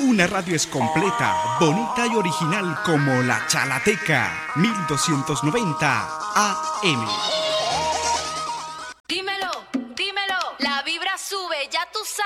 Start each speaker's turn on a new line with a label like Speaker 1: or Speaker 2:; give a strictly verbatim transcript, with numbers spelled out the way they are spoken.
Speaker 1: Una radio es completa, bonita y original como la Chalateca, mil doscientos noventa A M.